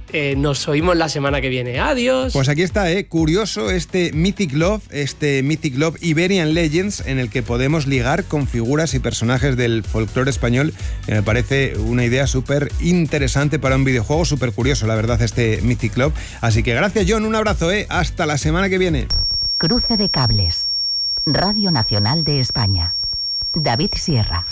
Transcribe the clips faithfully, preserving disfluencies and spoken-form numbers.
eh, nos oímos la semana que viene. Adiós. Pues aquí está, ¿eh? Curioso este Mythic Love, este Mythic Love Iberian Legends, en el que podemos ligar con figuras y personajes del folclore español, que me parece una idea súper interesante para un videojuego, súper curioso, la verdad, este Mythic Love. Así que gracias, John, un abrazo, ¿eh? Hasta la semana que viene. Cruce de cables. Radio Nacional de España. David Sierra.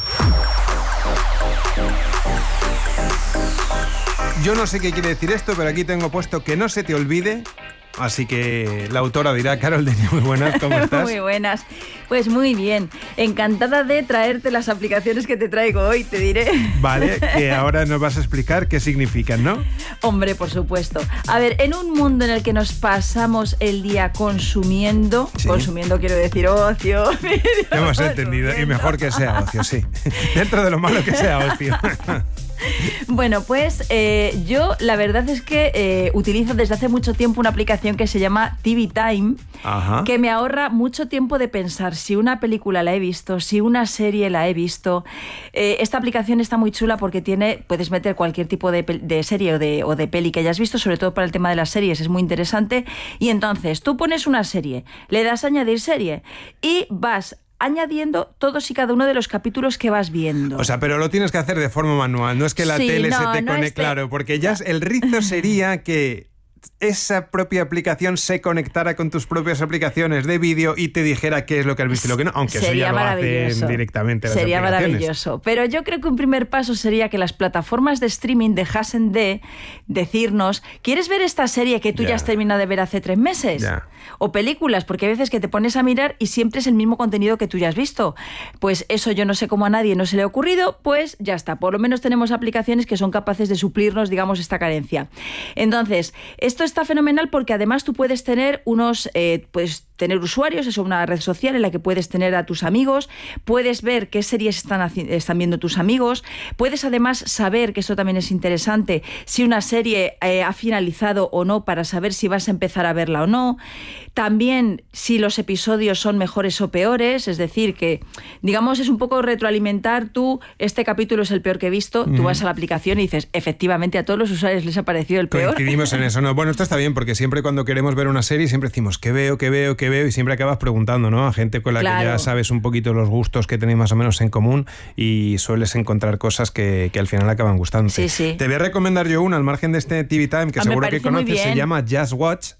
Yo no sé qué quiere decir esto, pero aquí tengo puesto que no se te olvide. Así que la autora dirá, Carol Denia, muy buenas, ¿cómo estás? Muy buenas, pues muy bien. Encantada de traerte las aplicaciones que te traigo hoy, te diré. Vale, que ahora nos vas a explicar qué significan, ¿no? Hombre, por supuesto. A ver, en un mundo en el que nos pasamos el día consumiendo, ¿sí? Consumiendo quiero decir ocio. Hemos entendido, y mejor que sea ocio, sí. Dentro de lo malo que sea ocio. Bueno, pues eh, yo la verdad es que eh, utilizo desde hace mucho tiempo una aplicación que se llama T V Time. Ajá. Que me ahorra mucho tiempo de pensar si una película la he visto, si una serie la he visto. Eh, esta aplicación está muy chula porque tiene, puedes meter cualquier tipo de, de serie o de, o de peli que hayas visto, sobre todo para el tema de las series, es muy interesante. Y entonces tú pones una serie, le das a añadir serie y vas añadiendo todos y cada uno de los capítulos que vas viendo. O sea, pero lo tienes que hacer de forma manual, no es que la sí, tele no, se te no conecte, este... claro, porque ya el rizo sería que esa propia aplicación se conectara con tus propias aplicaciones de vídeo y te dijera qué es lo que has visto y lo que no, aunque sería eso ya lo hacen directamente las sería aplicaciones. Maravilloso. Pero yo creo que un primer paso sería que las plataformas de streaming dejasen de decirnos, ¿quieres ver esta serie que tú ya, ya has terminado de ver hace tres meses? Ya. O películas, porque hay veces que te pones a mirar y siempre es el mismo contenido que tú ya has visto. Pues eso yo no sé cómo a nadie no se le ha ocurrido, pues ya está. Por lo menos tenemos aplicaciones que son capaces de suplirnos, digamos, esta carencia. Entonces, esto está fenomenal porque además tú puedes tener unos, eh, puedes tener usuarios, es una red social en la que puedes tener a tus amigos, puedes ver qué series están, están viendo tus amigos, puedes además saber, que esto también es interesante, si una serie eh, ha finalizado o no para saber si vas a empezar a verla o no. También si los episodios son mejores o peores, es decir, que digamos es un poco retroalimentar tú, este capítulo es el peor que he visto, mm. tú vas a la aplicación y dices, efectivamente a todos los usuarios les ha parecido el peor. Coincidimos en eso, ¿no? Bueno, esto está bien porque siempre cuando queremos ver una serie siempre decimos, ¿qué veo, qué veo, qué veo? Y siempre acabas preguntando, ¿no? A gente con la claro. que ya sabes un poquito los gustos que tenéis más o menos en común y sueles encontrar cosas que, que al final acaban gustando. Sí, sí. Te voy a recomendar yo una al margen de este T V Time que ah, seguro que conoces, se llama Just Watch.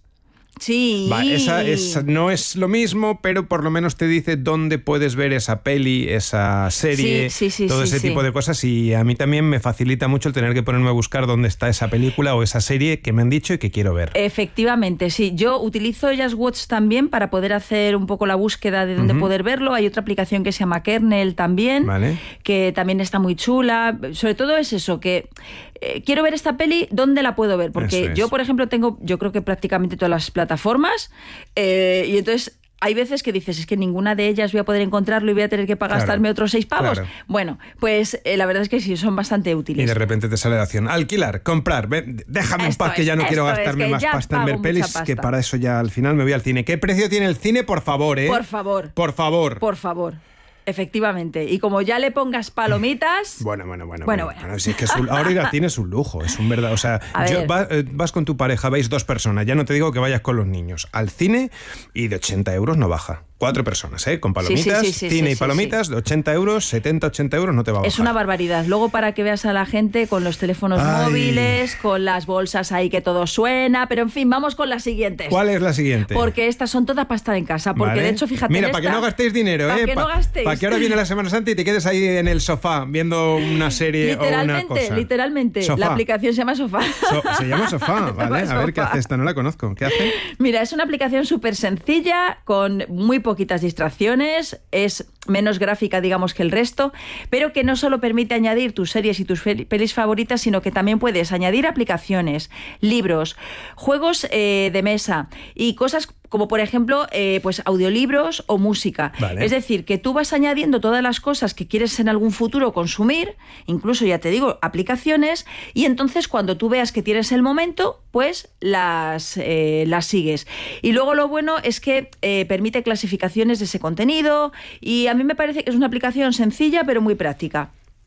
Sí. Va, esa es, no es lo mismo, pero por lo menos te dice dónde puedes ver esa peli, esa serie, sí, sí, sí, todo sí, ese sí. tipo de cosas. Y a mí también me facilita mucho el tener que ponerme a buscar dónde está esa película o esa serie que me han dicho y que quiero ver. Efectivamente, sí. Yo utilizo Just Watch también para poder hacer un poco la búsqueda de dónde uh-huh. poder verlo. Hay otra aplicación que se llama Kernel también, vale. que también está muy chula. Sobre todo es eso, que eh, quiero ver esta peli, ¿dónde la puedo ver? Porque es. yo, por ejemplo, tengo, yo creo que prácticamente todas las plataformas. Eh, y entonces hay veces que dices, es que ninguna de ellas voy a poder encontrarlo y voy a tener que pagar, gastarme claro, otros seis pavos. Claro. Bueno, pues eh, la verdad es que sí, son bastante útiles. Y de repente te sale la acción, alquilar, comprar, ven, déjame en paz que ya no quiero gastarme es más pasta en ver pelis, pasta. Que para eso ya al final me voy al cine. ¿Qué precio tiene el cine? Por favor, ¿eh? Por favor. Por favor. Por favor. Efectivamente. Y como ya le pongas palomitas... Bueno, bueno, bueno. Bueno, bueno. bueno. Si es que es un, ahora ir al cine es un lujo, es un verdad... O sea, yo, vas, vas con tu pareja, veis dos personas, ya no te digo que vayas con los niños, al cine y de ochenta euros no baja. Cuatro personas, ¿eh? Con palomitas, sí, sí, sí, cine sí, sí, y palomitas, sí. de ochenta euros, setenta, ochenta euros no te va a bajar. Es una barbaridad. Luego para que veas a la gente con los teléfonos Ay. móviles, con las bolsas ahí que todo suena, pero en fin, vamos con las siguientes. ¿Cuál es la siguiente? Porque estas son todas para estar en casa, porque vale. de hecho, fíjate Mira, esta, para que no gastéis dinero, para ¿eh? Que no gastéis. Para que ahora viene la Semana Santa y te quedes ahí en el sofá viendo una serie o una cosa. Literalmente, sofá. La aplicación se llama Sofá. So, se llama Sofá, ¿vale? llama a ver sofá. qué hace esta, no la conozco. ¿Qué hace? Mira, es una aplicación súper sencilla, con muy poquitas distracciones, es menos gráfica, digamos, que el resto, pero que no solo permite añadir tus series y tus pelis favoritas, sino que también puedes añadir aplicaciones, libros, juegos eh, de mesa y cosas como, por ejemplo, eh, pues audiolibros o música. Vale. Es decir, que tú vas añadiendo todas las cosas que quieres en algún futuro consumir, incluso, ya te digo, aplicaciones, y entonces cuando tú veas que tienes el momento, pues las, eh, las sigues. Y luego lo bueno es que eh, permite clasificaciones de ese contenido y a mí me parece que es una aplicación sencilla pero muy práctica.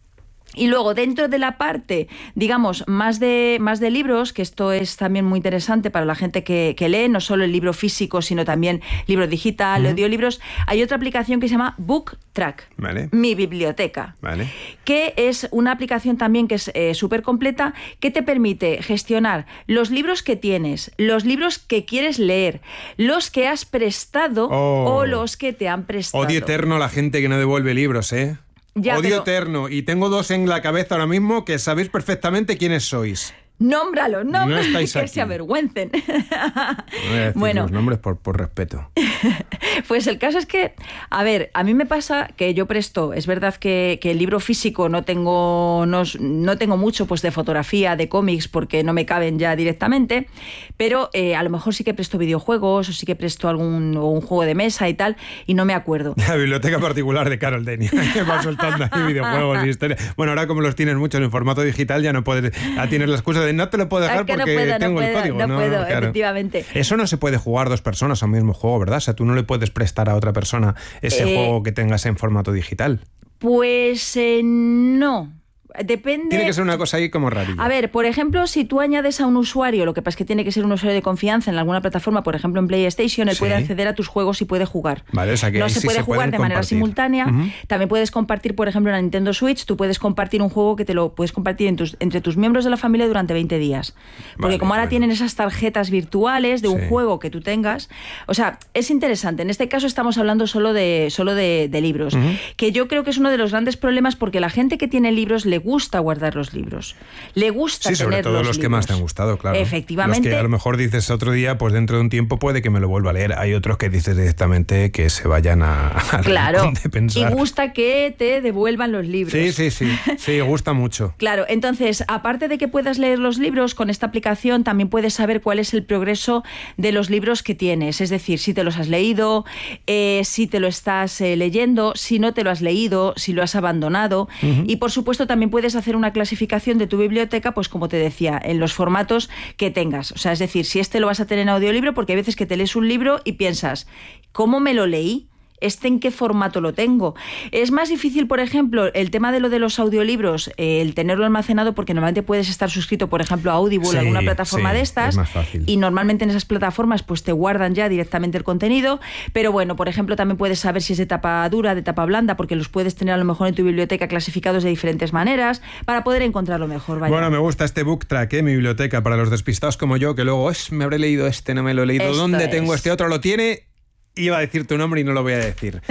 Y luego, dentro de la parte, digamos, más de, más de libros, que esto es también muy interesante para la gente que, que lee, no solo el libro físico, sino también libro digital, uh-huh. audiolibros, hay otra aplicación que se llama Book Track, vale. Mi biblioteca, vale. que es una aplicación también que es eh, súper completa, que te permite gestionar los libros que tienes, los libros que quieres leer, los que has prestado oh. o los que te han prestado. Odio eterno la gente que no devuelve libros, ¿eh? Ya, Odio pero... eterno. Y tengo dos en la cabeza ahora mismo que sabéis perfectamente quiénes sois. Nómbralo, nómbralo, no estáis que aquí. se avergüencen. No voy a decir bueno, los nombres por, por respeto. Pues el caso es que, a ver, a mí me pasa que yo presto, es verdad que, que el libro físico no tengo, no, no tengo mucho pues de fotografía, de cómics, porque no me caben ya directamente, pero eh, a lo mejor sí que presto videojuegos o sí que presto algún o un juego de mesa y tal, y no me acuerdo. La biblioteca particular de Carol Denia, que va soltando ahí videojuegos y historia. Bueno, ahora como los tienes muchos en formato digital, ya no puedes, ya tienes la excusa de no te lo puedo dejar porque no puedo, tengo no el puedo, código. No, no puedo, claro. efectivamente. Eso no se puede jugar dos personas a un mismo juego, ¿verdad? O sea, tú no le puedes prestar a otra persona ese eh, juego que tengas en formato digital. Pues eh, no. Depende... Tiene que ser una cosa ahí como rarilla. A ver, por ejemplo, si tú añades a un usuario, lo que pasa es que tiene que ser un usuario de confianza en alguna plataforma, por ejemplo en PlayStation, él sí. puede acceder a tus juegos y puede jugar. Vale, o sea que no se sí puede se jugar de manera compartir. simultánea. Uh-huh. También puedes compartir, por ejemplo, en la Nintendo Switch, tú puedes compartir un juego que te lo puedes compartir en tus, entre tus miembros de la familia durante veinte días. Porque vale, como ahora bueno. tienen esas tarjetas virtuales de un sí. juego que tú tengas, o sea, es interesante. En este caso estamos hablando solo de, solo de, de libros, uh-huh. que yo creo que es uno de los grandes problemas porque la gente que tiene libros le gusta guardarlos los libros. Le gusta sí, sobre tener todo los, los libros. que más te han gustado, claro. Efectivamente. Los que a lo mejor dices otro día, pues dentro de un tiempo puede que me lo vuelva a leer. Hay otros que dices directamente que se vayan a, a claro. de pensar. Y gusta que te devuelvan los libros. Sí, sí, sí. Sí, gusta mucho. Claro, entonces, aparte de que puedas leer los libros, con esta aplicación también puedes saber cuál es el progreso de los libros que tienes. Es decir, si te los has leído, eh, si te lo estás eh, leyendo, si no te lo has leído, si lo has abandonado. Uh-huh. Y por supuesto también puedes hacer una clasificación de tu biblioteca, pues como te decía, en los formatos que tengas. O sea, es decir, si este lo vas a tener en audiolibro, porque hay veces que te lees un libro y piensas, ¿cómo me lo leí? ¿Este en qué formato lo tengo? Es más difícil, por ejemplo, el tema de lo de los audiolibros, eh, el tenerlo almacenado, porque normalmente puedes estar suscrito, por ejemplo, a Audible, sí, alguna plataforma sí, de estas, es más fácil. Y normalmente en esas plataformas pues te guardan ya directamente el contenido, pero bueno, por ejemplo, también puedes saber si es de tapa dura, de tapa blanda, porque los puedes tener a lo mejor en tu biblioteca clasificados de diferentes maneras, para poder encontrarlo mejor. Vaya. Bueno, me gusta este book track, ¿eh? Mi biblioteca, para los despistados como yo, que luego es, me habré leído este, no me lo he leído, Esto ¿dónde es. tengo este otro? Lo tiene... Iba a decir tu nombre y no lo voy a decir.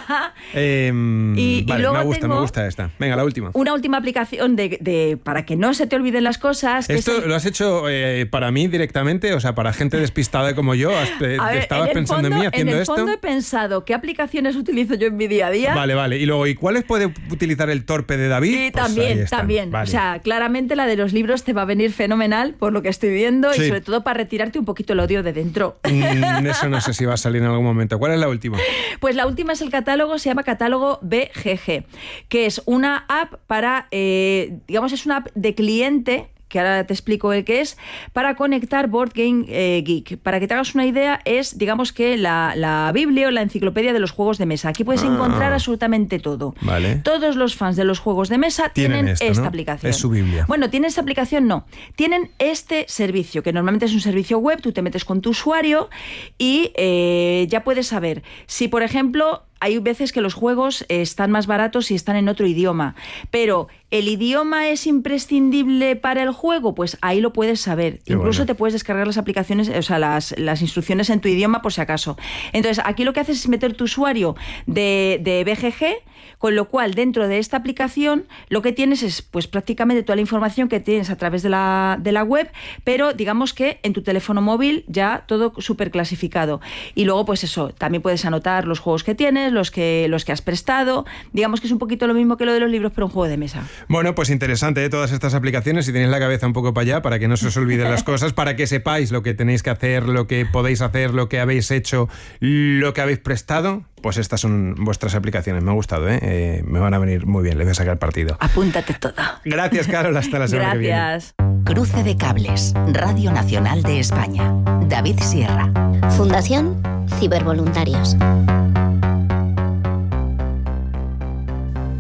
eh, y, vale, y luego me gusta, me gusta esta. Venga, la última. Una última aplicación de, de para que no se te olviden las cosas. Que ¿Esto el... lo has hecho eh, para mí directamente? O sea, para gente despistada como yo. ¿Has, eh, a ver, ¿Estabas en pensando fondo, en mí haciendo esto? En el esto? fondo he pensado qué aplicaciones utilizo yo en mi día a día. Vale, vale. Y luego, ¿y cuáles puede utilizar el torpe de David? Y pues también, también. Vale. O sea, claramente la de los libros te va a venir fenomenal por lo que estoy viendo sí. y sobre todo para retirarte un poquito el odio de dentro. Mm, eso no sé si va a salir en algún momento. ¿Cuál es la última? Pues la última es el catálogo, se llama Catálogo B G G, que es una app para, eh, digamos, es una app de cliente, que ahora te explico el que es, para conectar Board Game eh, Geek. Para que te hagas una idea, es, digamos que la, la Biblia o la enciclopedia de los juegos de mesa. Aquí puedes ah, encontrar absolutamente todo. Vale. Todos los fans de los juegos de mesa tienen, tienen esto, esta ¿no? aplicación. Es su Biblia. Bueno, tienen esta aplicación, no. Tienen este servicio, que normalmente es un servicio web, tú te metes con tu usuario y eh, ya puedes saber si, por ejemplo... Hay veces que los juegos están más baratos si están en otro idioma, pero ¿el idioma es imprescindible para el juego? Pues ahí lo puedes saber. Qué Incluso bueno. te puedes descargar las aplicaciones, o sea, las, las instrucciones en tu idioma por si acaso. Entonces, aquí lo que haces es meter tu usuario de, de B G G, con lo cual dentro de esta aplicación lo que tienes es pues prácticamente toda la información que tienes a través de la, de la web, pero digamos que en tu teléfono móvil ya todo súper clasificado. Y luego pues eso, también puedes anotar los juegos que tienes, los que, los que has prestado, digamos que es un poquito lo mismo que lo de los libros, pero un juego de mesa. Bueno, pues interesante, ¿eh? Todas estas aplicaciones, si tenéis la cabeza un poco para allá, para que no se os olviden las cosas, para que sepáis lo que tenéis que hacer, lo que podéis hacer, lo que habéis hecho, lo que habéis prestado, pues estas son vuestras aplicaciones. Me ha gustado, ¿eh? Eh, me van a venir muy bien, le voy a sacar partido. Apúntate todo. Gracias, Carol, hasta la semana Gracias. que viene. Cruce de Cables, Radio Nacional de España. David Sierra. Fundación Cibervoluntarios.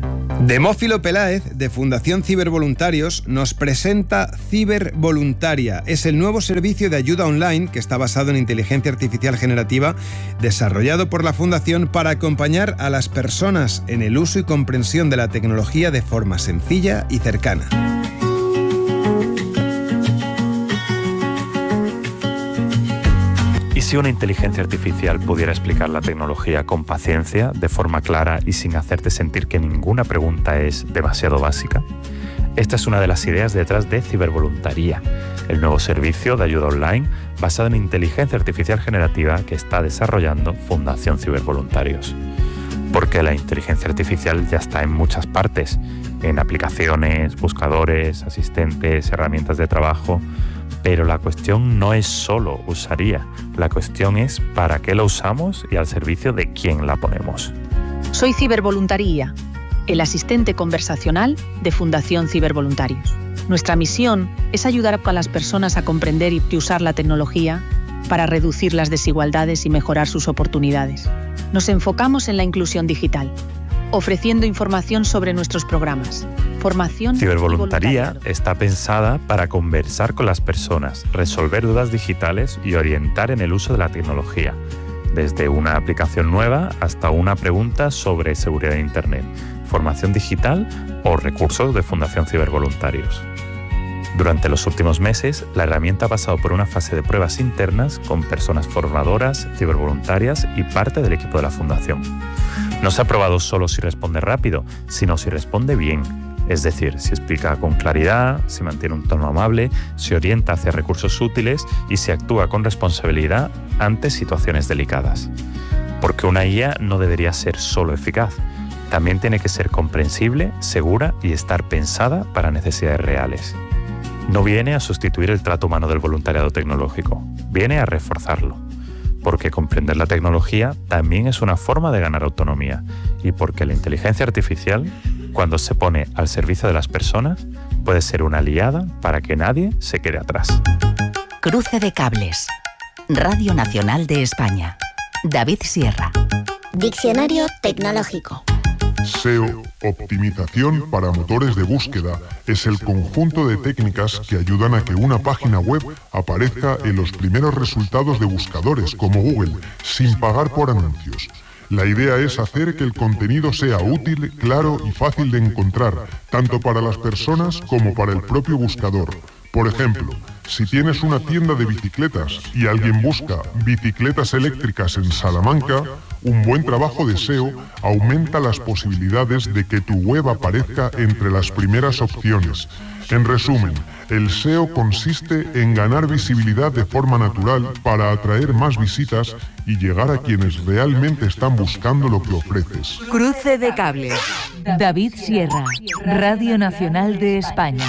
Demófilo Peláez, de Fundación Cibervoluntarios, nos presenta Cibervoluntaria. Es el nuevo servicio de ayuda online que está basado en inteligencia artificial generativa, desarrollado por la Fundación para acompañar a las personas en el uso y comprensión de la tecnología de forma sencilla y cercana. ¿Y si una inteligencia artificial pudiera explicar la tecnología con paciencia, de forma clara y sin hacerte sentir que ninguna pregunta es demasiado básica? Esta es una de las ideas detrás de Cibervoluntaria, el nuevo servicio de ayuda online basado en inteligencia artificial generativa que está desarrollando Fundación Cibervoluntarios. Porque la inteligencia artificial ya está en muchas partes, en aplicaciones, buscadores, asistentes, herramientas de trabajo. Pero la cuestión no es solo usar I A, la cuestión es para qué la usamos y al servicio de quién la ponemos. Soy Cibervoluntaria, el asistente conversacional de Fundación Cibervoluntarios. Nuestra misión es ayudar a las personas a comprender y usar la tecnología para reducir las desigualdades y mejorar sus oportunidades. Nos enfocamos en la inclusión digital, ofreciendo información sobre nuestros programas, formación. Cibervoluntaria está pensada para conversar con las personas, resolver dudas digitales y orientar en el uso de la tecnología, desde una aplicación nueva hasta una pregunta sobre seguridad de Internet, formación digital o recursos de Fundación Cibervoluntarios. Durante los últimos meses, la herramienta ha pasado por una fase de pruebas internas con personas formadoras, cibervoluntarias y parte del equipo de la Fundación. No se ha probado solo si responde rápido, sino si responde bien. Es decir, si explica con claridad, si mantiene un tono amable, si orienta hacia recursos útiles y si actúa con responsabilidad ante situaciones delicadas. Porque una I A no debería ser solo eficaz, también tiene que ser comprensible, segura y estar pensada para necesidades reales. No viene a sustituir el trato humano del voluntariado tecnológico, viene a reforzarlo. Porque comprender la tecnología también es una forma de ganar autonomía y porque la inteligencia artificial, cuando se pone al servicio de las personas, puede ser una aliada para que nadie se quede atrás. Cruce de cables. Radio Nacional de España. David Sierra. Diccionario tecnológico. S E O, optimización para motores de búsqueda, es el conjunto de técnicas que ayudan a que una página web aparezca en los primeros resultados de buscadores como Google, sin pagar por anuncios. La idea es hacer que el contenido sea útil, claro y fácil de encontrar, tanto para las personas como para el propio buscador. Por ejemplo, si tienes una tienda de bicicletas y alguien busca bicicletas eléctricas en Salamanca, un buen trabajo de S E O aumenta las posibilidades de que tu web aparezca entre las primeras opciones. En resumen, el S E O consiste en ganar visibilidad de forma natural para atraer más visitas y llegar a quienes realmente están buscando lo que ofreces. Cruce de cables. David Sierra, Radio Nacional de España.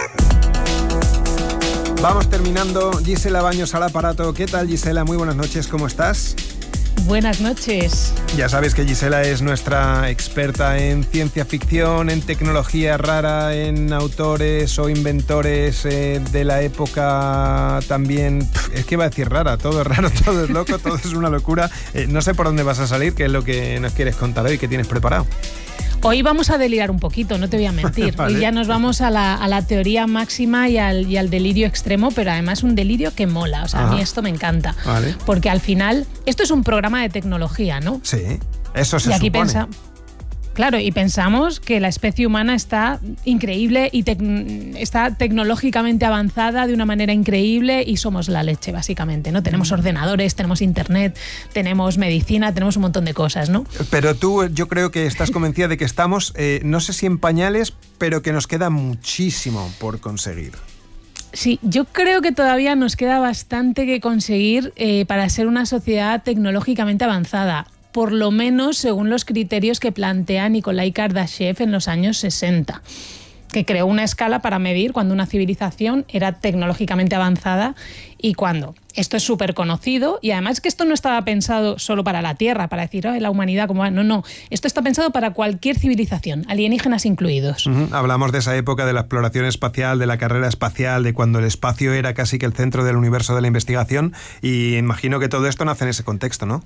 Vamos terminando. Gisela Baños al aparato. ¿Qué tal, Gisela? Muy buenas noches, ¿cómo estás? Buenas noches. Ya sabes que Gisela es nuestra experta en ciencia ficción, en tecnología rara, en autores o inventores eh, de la época también. Es que iba a decir rara, todo es raro, todo es loco, todo es una locura. Eh, no sé por dónde vas a salir, qué es lo que nos quieres contar hoy, qué tienes preparado. Hoy vamos a delirar un poquito, no te voy a mentir. Vale. Hoy ya nos vamos a la, a la teoría máxima y al, y al delirio extremo, pero además un delirio que mola. O sea, Ajá. a mí esto me encanta. Vale. Porque al final, esto es un programa de tecnología, ¿no? Sí, eso se y aquí supone. Pensa, claro, y pensamos que la especie humana está increíble y tec, está tecnológicamente avanzada de una manera increíble y somos la leche, básicamente, ¿no? Tenemos ordenadores, tenemos internet, tenemos medicina, tenemos un montón de cosas, ¿no? Pero tú, yo creo que estás convencida de que estamos, eh, no sé si en pañales, pero que nos queda muchísimo por conseguir. Sí, yo creo que todavía nos queda bastante que conseguir eh, para ser una sociedad tecnológicamente avanzada. Por lo menos según los criterios que plantea Nikolai Kardashev en los años sesenta, que creó una escala para medir cuando una civilización era tecnológicamente avanzada y cuándo. Esto es súper conocido y además que esto no estaba pensado solo para la Tierra, para decir, oh, la humanidad como va. No, no. Esto está pensado para cualquier civilización, alienígenas incluidos. Uh-huh. Hablamos de esa época de la exploración espacial, de la carrera espacial, de cuando el espacio era casi que el centro del universo de la investigación y imagino que todo esto nace en ese contexto, ¿no?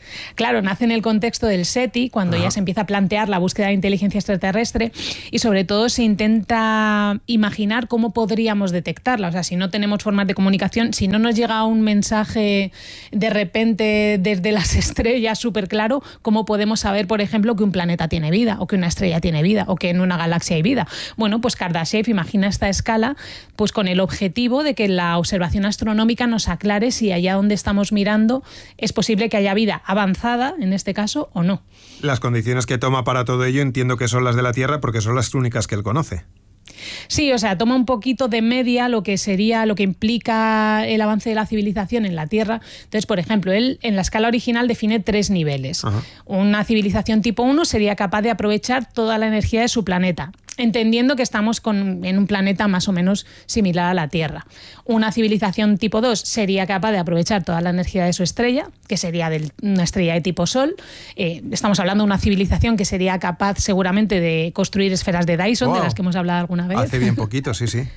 Claro, nace en el contexto del SETI, cuando Ajá. ya se empieza a plantear la búsqueda de inteligencia extraterrestre y sobre todo se intenta imaginar cómo podríamos detectarla. O sea, si no tenemos formas de comunicación, si no nos llega un mensaje de repente desde las estrellas súper claro, ¿cómo podemos saber, por ejemplo, que un planeta tiene vida o que una estrella tiene vida o que en una galaxia hay vida? Bueno, pues Kardashev imagina esta escala pues con el objetivo de que la observación astronómica nos aclare si allá donde estamos mirando es posible que haya vida avanzada, en este caso, o no. Las condiciones que toma para todo ello entiendo que son las de la Tierra porque son las únicas que él conoce. Sí, o sea, toma un poquito de media lo que sería, lo que implica el avance de la civilización en la Tierra. Entonces, por ejemplo, él en la escala original define tres niveles. Ajá. Una civilización tipo uno sería capaz de aprovechar toda la energía de su planeta, entendiendo que estamos con, en un planeta más o menos similar a la Tierra. Una civilización tipo dos sería capaz de aprovechar toda la energía de su estrella, que sería de una estrella de tipo Sol. Eh, estamos hablando de una civilización que sería capaz seguramente de construir esferas de Dyson, wow. de las que hemos hablado alguna vez. Hace bien poquito, sí, sí.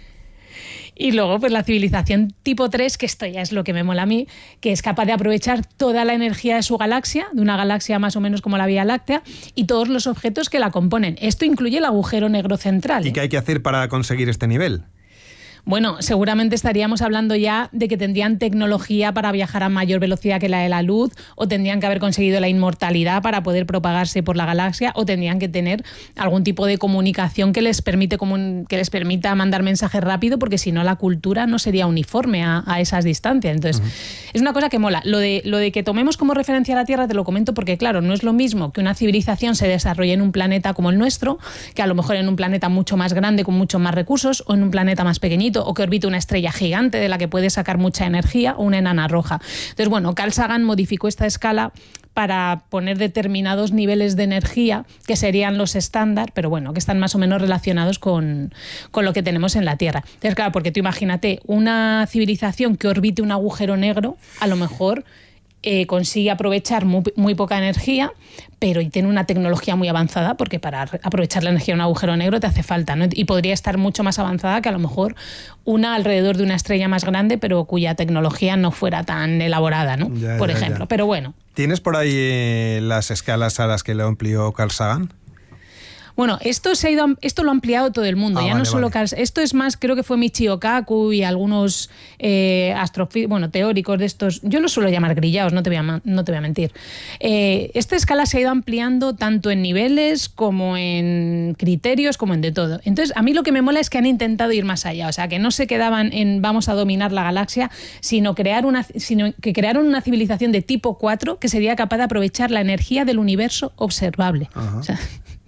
Y luego, pues la civilización tipo tres, que esto ya es lo que me mola a mí, que es capaz de aprovechar toda la energía de su galaxia, de una galaxia más o menos como la Vía Láctea, y todos los objetos que la componen. Esto incluye el agujero negro central. ¿Y ¿eh? qué hay que hacer para conseguir este nivel? Bueno, seguramente estaríamos hablando ya de que tendrían tecnología para viajar a mayor velocidad que la de la luz, o tendrían que haber conseguido la inmortalidad para poder propagarse por la galaxia, o tendrían que tener algún tipo de comunicación que les permite comun- que les permita mandar mensajes rápido, porque si no la cultura no sería uniforme a, a esas distancias. Entonces, uh-huh. es una cosa que mola. Lo de, lo de que tomemos como referencia a la Tierra te lo comento porque, claro, no es lo mismo que una civilización se desarrolle en un planeta como el nuestro, que a lo mejor en un planeta mucho más grande, con muchos más recursos, o en un planeta más pequeñito, o que orbite una estrella gigante de la que puede sacar mucha energía, o una enana roja. Entonces, bueno, Carl Sagan modificó esta escala para poner determinados niveles de energía que serían los estándar, pero bueno, que están más o menos relacionados con, con lo que tenemos en la Tierra. Entonces, claro, porque tú imagínate, una civilización que orbite un agujero negro, a lo mejor eh, consigue aprovechar muy, muy poca energía, pero y tiene una tecnología muy avanzada, porque para aprovechar la energía de un agujero negro te hace falta, ¿no? Y podría estar mucho más avanzada que a lo mejor una alrededor de una estrella más grande, pero cuya tecnología no fuera tan elaborada, ¿no? Ya, por ya, ejemplo. Ya. Pero bueno. ¿Tienes por ahí eh, las escalas a las que le amplió Carl Sagan? Bueno, esto se ha ido, esto lo ha ampliado todo el mundo, ah, ya vale, no solo vale. Carl, esto es más, creo que fue Michio Kaku y algunos eh, astrofí- bueno, teóricos de estos, yo los suelo llamar grillaos, no te voy a, no te voy a mentir. Eh, esta escala se ha ido ampliando tanto en niveles como en criterios, como en de todo. Entonces, a mí lo que me mola es que han intentado ir más allá, o sea, que no se quedaban en vamos a dominar la galaxia, sino, crear una, sino que crearon una civilización de tipo cuatro que sería capaz de aprovechar la energía del universo observable. O sea,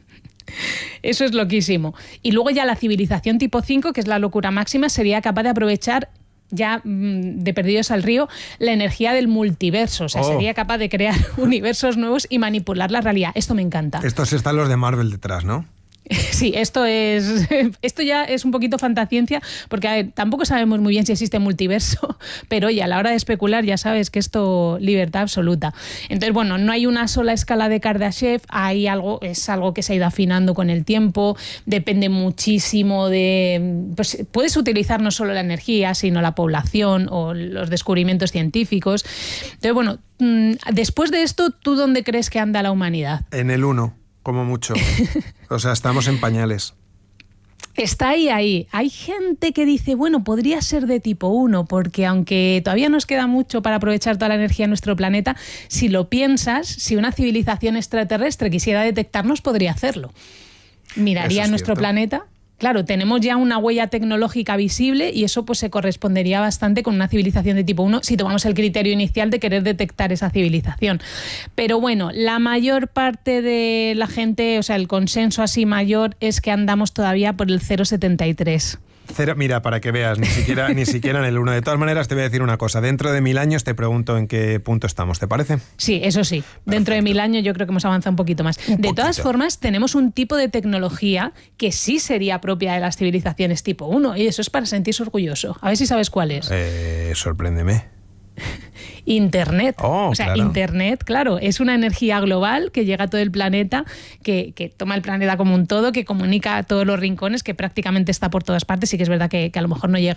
eso es loquísimo. Y luego ya la civilización tipo cinco, que es la locura máxima, sería capaz de aprovechar ya de perdidos al río la energía del multiverso. O sea, oh. sería capaz de crear universos nuevos y manipular la realidad. Esto me encanta. Estos están los de Marvel detrás, ¿no? Sí, esto es esto ya es un poquito fantasciencia, porque a ver, tampoco sabemos muy bien si existe multiverso, pero oye, a la hora de especular ya sabes que esto libertad absoluta. Entonces, bueno, no hay una sola escala de Kardashev, hay algo, es algo que se ha ido afinando con el tiempo, depende muchísimo de, pues puedes utilizar no solo la energía, sino la población o los descubrimientos científicos. Entonces, bueno, después de esto, ¿tú dónde crees que anda la humanidad? En el uno. Como mucho. O sea, estamos en pañales. Está ahí, ahí. Hay gente que dice, bueno, podría ser de tipo uno, porque aunque todavía nos queda mucho para aprovechar toda la energía de nuestro planeta, si lo piensas, si una civilización extraterrestre quisiera detectarnos, podría hacerlo. Miraría es nuestro cierto. planeta. Claro, tenemos ya una huella tecnológica visible y eso pues se correspondería bastante con una civilización de tipo uno si tomamos el criterio inicial de querer detectar esa civilización. Pero bueno, la mayor parte de la gente, o sea, el consenso así mayor es que andamos todavía por el cero coma setenta y tres. Cero, mira, para que veas, ni siquiera, ni siquiera en el uno. De todas maneras, te voy a decir una cosa. Dentro de mil años te pregunto en qué punto estamos, ¿te parece? Sí, eso sí. Perfecto. Dentro de mil años yo creo que hemos avanzado un poquito más. Un de poquito. Todas formas, tenemos un tipo de tecnología que sí sería propia de las civilizaciones tipo uno, y eso es para sentirse orgulloso. A ver si sabes cuál es. Eh, sorpréndeme. Internet. Oh, o sea, claro. Internet, claro, es una energía global que llega a todo el planeta, que, que toma el planeta como un todo, que comunica a todos los rincones, que prácticamente está por todas partes. Sí que es verdad que, que a lo mejor no llega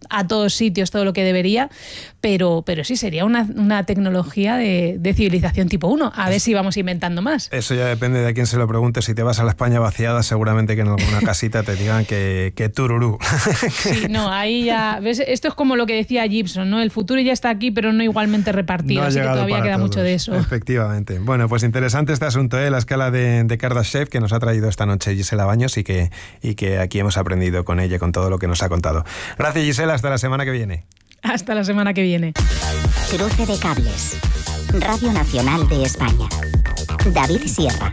a todos sitios todo lo que debería, pero, pero sí, sería una, una tecnología de, de civilización tipo uno. A ver si vamos inventando más. Eso ya depende de a quién se lo pregunte. Si te vas a la España vaciada, seguramente que en alguna casita te digan que, que tururú. Sí, no, ahí ya... ¿ves? Esto es como lo que decía Gibson, ¿no? El futuro ya está aquí, pero no igualmente repartido, no así que todavía queda todos. Mucho de eso. Efectivamente. Bueno, pues interesante este asunto, ¿eh? La escala de, de Kardashev que nos ha traído esta noche Gisela Baños y que, y que aquí hemos aprendido con ella, con todo lo que nos ha contado. Gracias, Gisela. Hasta la semana que viene. Hasta la semana que viene. Cruce de cables. Radio Nacional de España. David Sierra.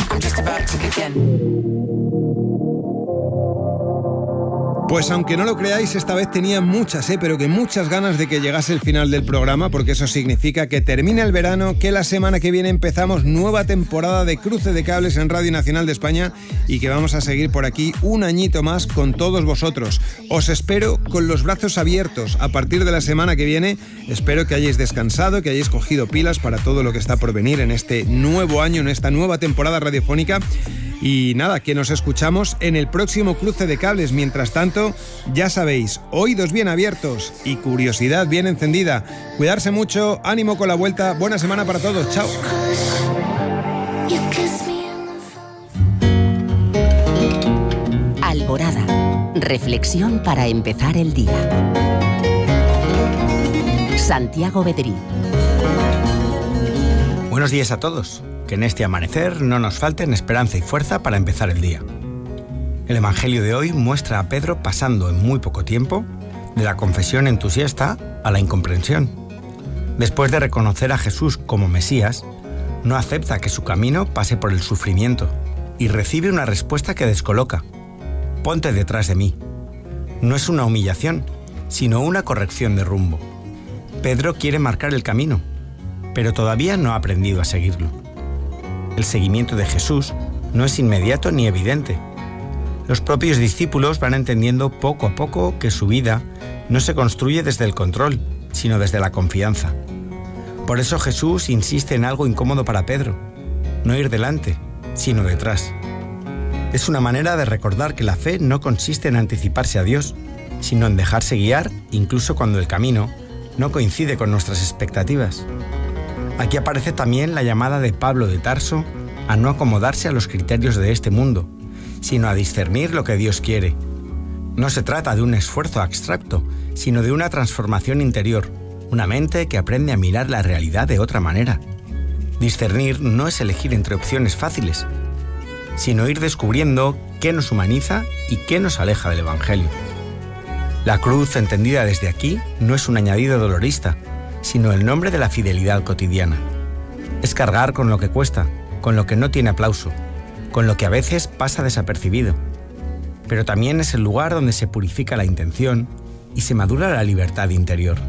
Pues aunque no lo creáis, esta vez tenía muchas, ¿eh? pero que muchas ganas de que llegase el final del programa, porque eso significa que termina el verano, que la semana que viene empezamos nueva temporada de Cruce de Cables en Radio Nacional de España y que vamos a seguir por aquí un añito más con todos vosotros. Os espero con los brazos abiertos. A partir de la semana que viene, espero que hayáis descansado, que hayáis cogido pilas para todo lo que está por venir en este nuevo año, en esta nueva temporada radiofónica. Y nada, que nos escuchamos en el próximo Cruce de Cables. Mientras tanto, ya sabéis, oídos bien abiertos y curiosidad bien encendida. Cuidarse mucho, ánimo con la vuelta, buena semana para todos, chao. Alborada, reflexión para empezar el día. Santiago Bedrí. Buenos días a todos. Que en este amanecer no nos falten esperanza y fuerza para empezar el día. El Evangelio de hoy muestra a Pedro pasando en muy poco tiempo de la confesión entusiasta a la incomprensión. Después de reconocer a Jesús como Mesías, no acepta que su camino pase por el sufrimiento y recibe una respuesta que descoloca. Ponte detrás de mí. No es una humillación, sino una corrección de rumbo. Pedro quiere marcar el camino, pero todavía no ha aprendido a seguirlo. El seguimiento de Jesús no es inmediato ni evidente. Los propios discípulos van entendiendo poco a poco que su vida no se construye desde el control, sino desde la confianza. Por eso Jesús insiste en algo incómodo para Pedro: no ir delante, sino detrás. Es una manera de recordar que la fe no consiste en anticiparse a Dios, sino en dejarse guiar incluso cuando el camino no coincide con nuestras expectativas. Aquí aparece también la llamada de Pablo de Tarso a no acomodarse a los criterios de este mundo, sino a discernir lo que Dios quiere. No se trata de un esfuerzo abstracto, sino de una transformación interior, una mente que aprende a mirar la realidad de otra manera. Discernir no es elegir entre opciones fáciles, sino ir descubriendo qué nos humaniza y qué nos aleja del Evangelio. La cruz, entendida desde aquí, no es un añadido dolorista, sino el nombre de la fidelidad cotidiana. Es cargar con lo que cuesta, con lo que no tiene aplauso, con lo que a veces pasa desapercibido. Pero también es el lugar donde se purifica la intención y se madura la libertad interior.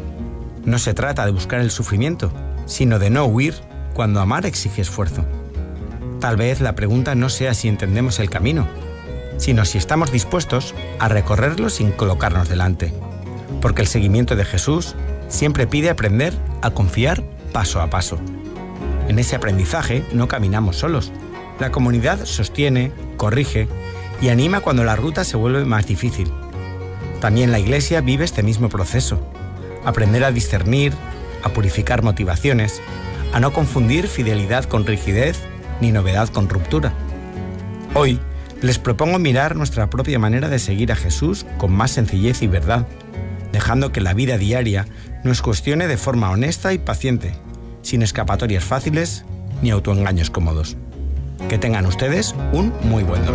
No se trata de buscar el sufrimiento, sino de no huir cuando amar exige esfuerzo. Tal vez la pregunta no sea si entendemos el camino, sino si estamos dispuestos a recorrerlo sin colocarnos delante. Porque el seguimiento de Jesús siempre pide aprender a confiar paso a paso. En ese aprendizaje no caminamos solos. La comunidad sostiene, corrige y anima cuando la ruta se vuelve más difícil. También la Iglesia vive este mismo proceso. Aprender a discernir, a purificar motivaciones, a no confundir fidelidad con rigidez ni novedad con ruptura. Hoy les propongo mirar nuestra propia manera de seguir a Jesús con más sencillez y verdad, dejando que la vida diaria nos cuestione de forma honesta y paciente, sin escapatorias fáciles ni autoengaños cómodos. Que tengan ustedes un muy buen domingo.